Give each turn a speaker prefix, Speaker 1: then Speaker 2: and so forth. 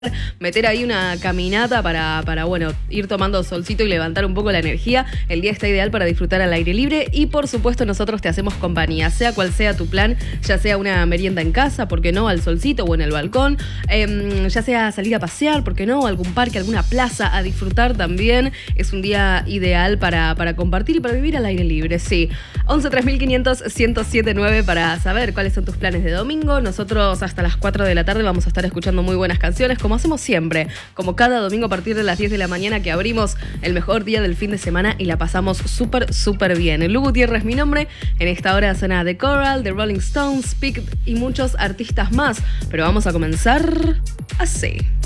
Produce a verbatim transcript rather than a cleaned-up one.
Speaker 1: meter ahí una caminata para, para, bueno, ir tomando solcito y levantar un poco la energía. El día está ideal para disfrutar al aire libre y, por supuesto, nosotros te hacemos compañía, sea cual sea tu plan, ya sea una merienda en casa, ¿por qué no?, al solcito o en el balcón, eh, ya sea salir a pasear, ¿por qué no?, algún parque, alguna plaza, a disfrutar también. Es un día ideal para, para compartir y para vivir al aire libre, sí. once tres mil quinientos, ciento siete nueve para saber cuáles son tus planes de domingo. Nosotros hasta las cuatro de la tarde vamos a estar escuchando muy buenas canciones, como hacemos siempre, como cada domingo a partir de las diez de la mañana, que abrimos el mejor día del fin de semana y la pasamos súper, súper bien. Lu Gutiérrez es mi nombre. En esta hora suena The Coral, The Rolling Stones, Pick y muchos artistas más. Pero vamos a comenzar así.